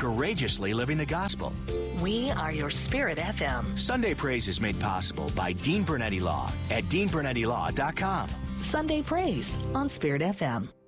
courageously living the gospel. We are your Spirit FM. Sunday Praise is made possible by Dean Bernetti Law at deanbernettilaw.com. Sunday Praise on Spirit FM.